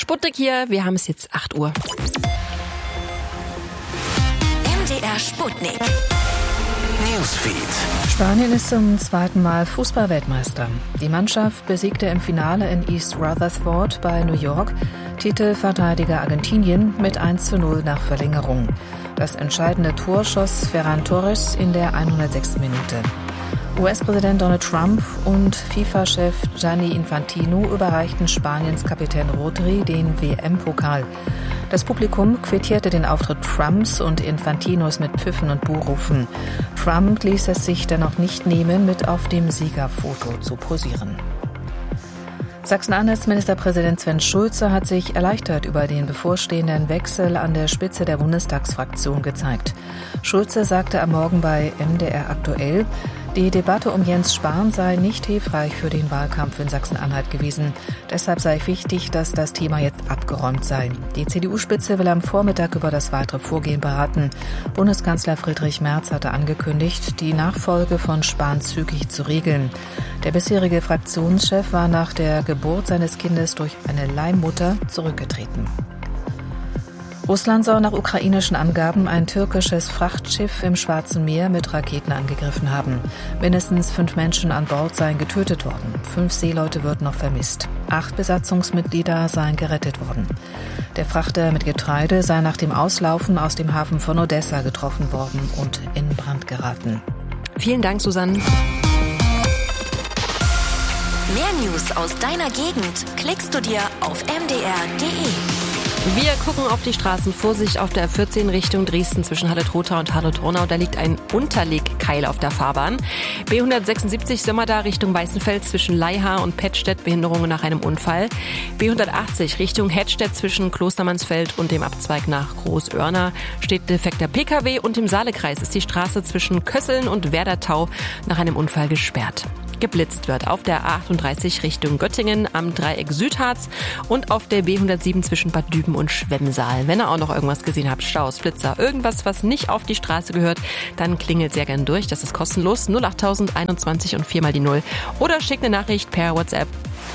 Sputnik hier, wir haben es jetzt 8 Uhr. MDR Sputnik. Newsfeed. Spanien ist zum zweiten Mal Fußball-Weltmeister. Die Mannschaft besiegte im Finale in East Rutherford bei New York Titelverteidiger Argentinien mit 1:0 nach Verlängerung. Das entscheidende Tor schoss Ferran Torres in der 106. Minute. US-Präsident Donald Trump und FIFA-Chef Gianni Infantino überreichten Spaniens Kapitän Rodri den WM-Pokal. Das Publikum quittierte den Auftritt Trumps und Infantinos mit Pfiffen und Buhrufen. Trump ließ es sich dennoch nicht nehmen, mit auf dem Siegerfoto zu posieren. Sachsen-Anhalts Ministerpräsident Sven Schulze hat sich erleichtert über den bevorstehenden Wechsel an der Spitze der Bundestagsfraktion gezeigt. Schulze sagte am Morgen bei MDR aktuell, die Debatte um Jens Spahn sei nicht hilfreich für den Wahlkampf in Sachsen-Anhalt gewesen. Deshalb sei wichtig, dass das Thema jetzt abgeräumt sei. Die CDU-Spitze will am Vormittag über das weitere Vorgehen beraten. Bundeskanzler Friedrich Merz hatte angekündigt, die Nachfolge von Spahn zügig zu regeln. Der bisherige Fraktionschef war nach der Geburt seines Kindes durch eine Leihmutter zurückgetreten. Russland soll nach ukrainischen Angaben ein türkisches Frachtschiff im Schwarzen Meer mit Raketen angegriffen haben. Mindestens 5 Menschen an Bord seien getötet worden. 5 Seeleute würden noch vermisst. 8 Besatzungsmitglieder seien gerettet worden. Der Frachter mit Getreide sei nach dem Auslaufen aus dem Hafen von Odessa getroffen worden und in Brand geraten. Vielen Dank, Susanne. Mehr News aus deiner Gegend klickst du dir auf mdr.de. Wir gucken auf die Straßen. Vorsicht auf der 14 Richtung Dresden zwischen Halle-Trotha und Halle-Tronau. Da liegt ein Unterlegkeil auf der Fahrbahn. B176 Sömmerda Richtung Weißenfels zwischen Leiha und Pettstedt. Behinderungen nach einem Unfall. B180 Richtung Hettstedt zwischen Klostermannsfeld und dem Abzweig nach Großoerna steht defekter Pkw. Und im Saalekreis ist die Straße zwischen Kösseln und Werdertau nach einem Unfall gesperrt. Geblitzt wird auf der A38 Richtung Göttingen am Dreieck Südharz und auf der B107 zwischen Bad Düben und Schwemmsaal. Wenn ihr auch noch irgendwas gesehen habt, Staus, Flitzer, irgendwas, was nicht auf die Straße gehört, dann klingelt sehr gern durch. Das ist kostenlos 08000 21 und 4 mal die 0 oder schickt eine Nachricht per WhatsApp.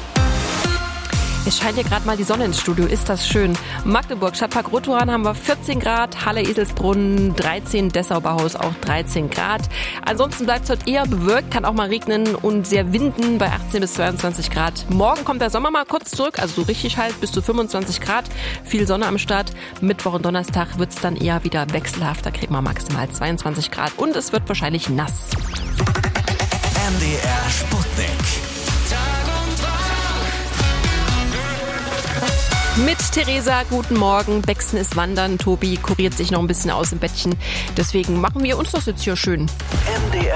Es scheint ja gerade mal die Sonne ins Studio. Ist das schön. Magdeburg, Stadtpark Rotoran haben wir 14 Grad, Halle Eselsbrunn 13, Dessau-Bauhaus auch 13 Grad. Ansonsten bleibt es heute eher bewölkt, kann auch mal regnen und sehr winden bei 18 bis 22 Grad. Morgen kommt der Sommer mal kurz zurück, also so richtig halt bis zu 25 Grad. Viel Sonne am Start. Mittwoch und Donnerstag wird es dann eher wieder wechselhaft. Da kriegen wir maximal 22 Grad und es wird wahrscheinlich nass. MDR Sputnik. Mit Theresa, guten Morgen. Bexen ist wandern. Tobi kuriert sich noch ein bisschen aus im Bettchen. Deswegen machen wir uns das jetzt hier schön. MDR